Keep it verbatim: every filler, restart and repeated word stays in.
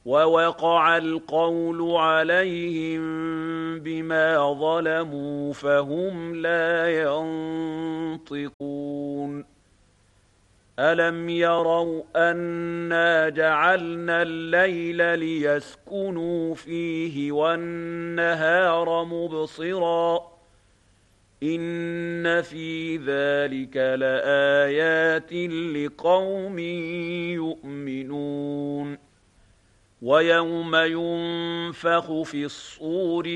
وَوَقَعَ الْقَوْلُ عَلَيْهِم بِمَا ظَلَمُوا فَهُمْ لَا يَنطِقُونَ أَلَمْ يَرَوْا أَنَّا جَعَلْنَا اللَّيْلَ لِيَسْكُنُوا فِيهِ وَالنَّهَارَ مُبْصِرًا ۚ إِنَّ فِي ذَلِكَ لَآيَاتٍ لِقَوْمٍ يُؤْمِنُونَ وَيَوْمَ يُنفَخُ فِي الصُّورِ